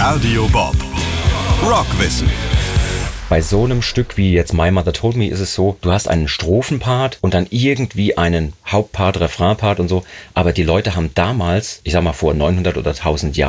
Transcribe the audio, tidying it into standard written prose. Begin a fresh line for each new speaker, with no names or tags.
Radio Bob. Rockwissen.
Bei so einem Stück wie jetzt My Mother Told Me ist es so, du hast einen Strophenpart und dann irgendwie einen Hauptpart, Refrainpart und so. Aber die Leute haben damals, ich sag mal vor 900 oder 1000 Jahren,